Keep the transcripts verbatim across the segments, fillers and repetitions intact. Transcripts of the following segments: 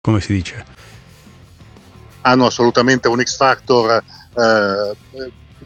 come si dice. Hanno assolutamente un X Factor eh,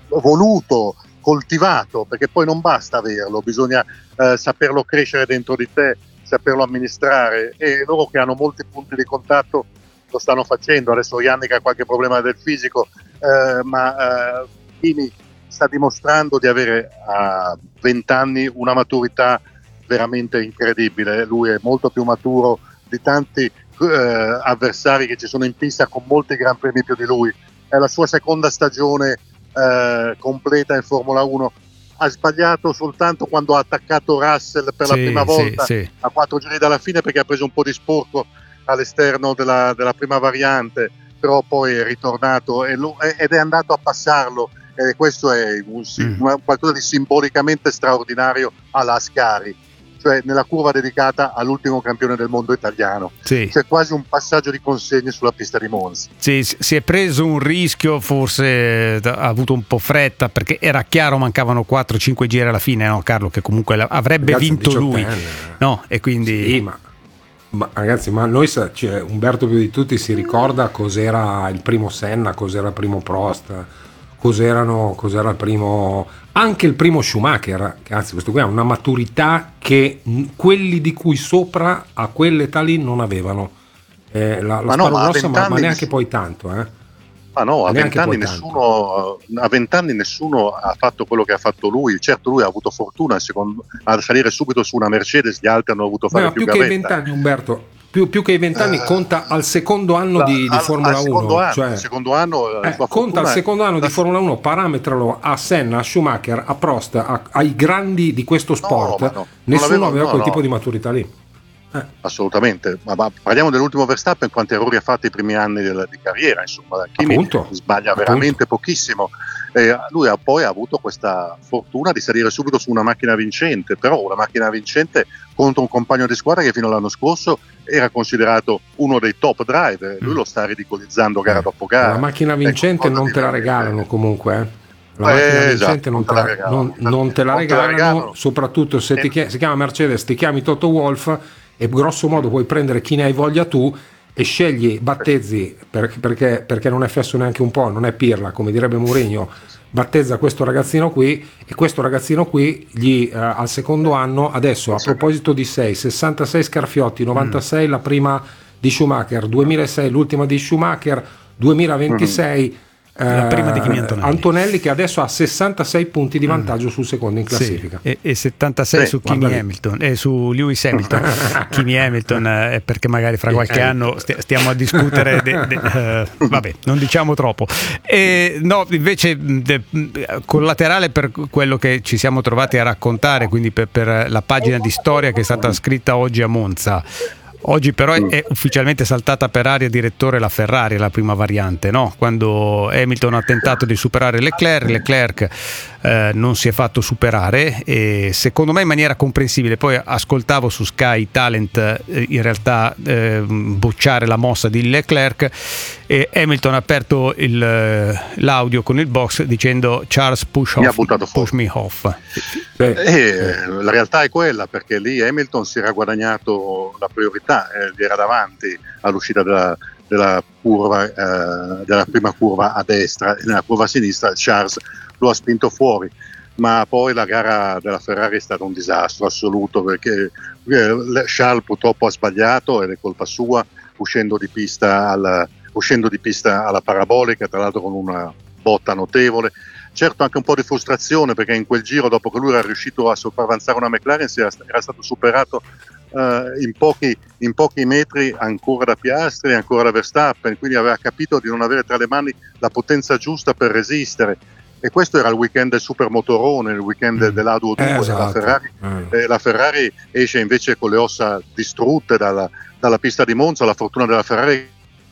voluto, coltivato, perché poi non basta averlo, bisogna eh, saperlo crescere dentro di te, saperlo amministrare, e loro che hanno molti punti di contatto lo stanno facendo. Adesso Yannick ha qualche problema del fisico, eh, ma eh, Kimi sta dimostrando di avere a venti anni una maturità veramente incredibile. Lui è molto più maturo di tanti eh, avversari che ci sono in pista con molti gran premi più di lui. È la sua seconda stagione eh, completa in Formula uno. Ha sbagliato soltanto quando ha attaccato Russell per sì, la prima volta sì, sì. a quattro giri dalla fine, perché ha preso un po' di sporco all'esterno della, della prima variante, però poi è ritornato e lo, ed è andato a passarlo, e questo è un, Mm. una, qualcosa di simbolicamente straordinario alla Ascari, cioè nella curva dedicata all'ultimo campione del mondo italiano. Sì. C'è quasi un passaggio di consegne sulla pista di Monza. Sì, si è preso un rischio, forse ha avuto un po' fretta, perché era chiaro, mancavano quattro cinque giri alla fine, no Carlo, che comunque avrebbe Ragazzi, vinto lui, diciottenne. no? E quindi Sì, ma, ma ragazzi, ma noi sa- cioè, Umberto più di tutti si ricorda cos'era il primo Senna, cos'era il primo Prost, cos'erano, cos'era il primo, anche il primo Schumacher. Anzi, questo qui ha una maturità che mh, quelli di cui sopra a quell'età lì non avevano. Eh, la, la Ma no, sparo ma a grossa, ma, ma vent'anni neanche nessuno- poi tanto, eh. Ma no, a Neanche vent'anni poi nessuno, a vent'anni nessuno ha fatto quello che ha fatto lui. Certo, lui ha avuto fortuna secondo, a salire subito su una Mercedes, gli altri hanno avuto fare Beh, ma più più che i gavetta. vent'anni, Umberto, più, più che i vent'anni, Eh, conta al secondo anno La- di, di al- Formula al secondo uno. anno, Cioè, al secondo anno la eh, sua conta fortuna al è- secondo anno di la- Formula uno, parametralo a Senna, a Schumacher, a Prost, a- ai grandi di questo sport. ma no, non Nessuno l'avevo- aveva no, quel no. tipo di maturità lì. Eh, Assolutamente, ma, ma parliamo dell'ultimo Verstappen, quanti errori ha fatto i primi anni della- di carriera, insomma. Kimi Appunto, sbaglia appunto. veramente pochissimo. Eh, lui ha poi ha avuto questa fortuna di salire subito su una macchina vincente, però una macchina vincente contro un compagno di squadra che fino all'anno scorso era considerato uno dei top driver. Lui Mm. lo sta ridicolizzando gara dopo gara. La macchina È vincente qualcosa non di te la veramente- regalano comunque, eh. La Eh, macchina esatto, vincente non te la, regalano. non- non te la Non te la regalano, regalano. soprattutto se ti Eh. chia- si chiama Mercedes, ti chiami Toto Wolff e grosso modo puoi prendere chi ne hai voglia tu e scegli, battezzi, per- perché, perché non è fesso neanche un po', non è pirla, come direbbe Mourinho, battezza questo ragazzino qui, e questo ragazzino qui gli, eh, al secondo anno, adesso a proposito di sei, sessantasei Scarfiotti, novantasei la prima di Schumacher, duemilasei l'ultima di Schumacher, duemilaventisei La prima di Kimi eh, Antonelli. Antonelli, che adesso ha sessantasei punti di vantaggio sul secondo in classifica. Sì, e, e settantasei Sì, su Kimi guarda lì. Hamilton e su Lewis Hamilton. Kimi Hamilton eh, è perché magari fra qualche Eh, anno stia- stiamo a discutere de- de- eh, vabbè, non diciamo troppo. E, no, invece de- collaterale per quello che ci siamo trovati a raccontare, quindi per, per la pagina di storia che è stata scritta oggi a Monza. Oggi però è, è ufficialmente saltata per aria direttore la Ferrari, la prima variante, no? Quando Hamilton ha tentato di superare Leclerc, Leclerc eh, non si è fatto superare, e secondo me in maniera comprensibile. Poi ascoltavo su Sky Talent eh, in realtà eh, bocciare la mossa di Leclerc, e Hamilton ha aperto il, eh, l'audio con il box dicendo Charles push, Mi ha off, buttato fuori. push me off. Sì. Eh, la realtà è quella, perché lì Hamilton si era guadagnato la priorità, eh, gli era davanti all'uscita della, della curva, eh, della prima curva a destra, e nella curva a sinistra Charles lo ha spinto fuori. Ma poi la gara della Ferrari è stato un disastro assoluto, perché eh, Charles purtroppo ha sbagliato ed è colpa sua, uscendo di pista alla, uscendo di pista alla parabolica, tra l'altro con una botta notevole. Certo, anche un po' di frustrazione, perché in quel giro, dopo che lui era riuscito a sopravanzare una McLaren, si era, era stato superato eh, in, pochi, in pochi metri ancora da Piastri, ancora da Verstappen, quindi aveva capito di non avere tra le mani la potenza giusta per resistere. E questo era il weekend del supermotorone, il weekend Mm. dell'A due due. Eh, La, esatto. Ferrari, Eh. eh, la Ferrari esce invece con le ossa distrutte dalla, dalla pista di Monza. La fortuna della Ferrari,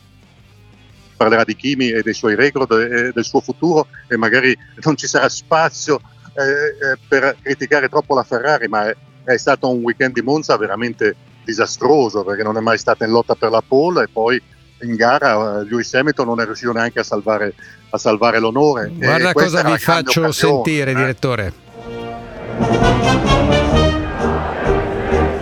parlerà di Kimi e dei suoi record e del suo futuro, e magari non ci sarà spazio eh, eh, per criticare troppo la Ferrari, ma è, è stato un weekend di Monza veramente disastroso, perché non è mai stata in lotta per la pole, e poi in gara eh, Lewis Hamilton non è riuscito neanche a salvare, a salvare l'onore. Guarda E questa cosa era vi la grande faccio occasione, sentire, eh. direttore.